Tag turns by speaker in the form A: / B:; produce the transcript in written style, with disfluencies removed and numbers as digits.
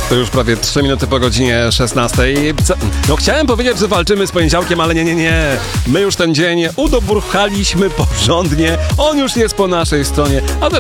A: To już prawie 3 minuty po godzinie 16. No chciałem powiedzieć, że walczymy z poniedziałkiem, ale nie. My już ten dzień udoburchaliśmy porządnie. On już jest po naszej stronie. A teraz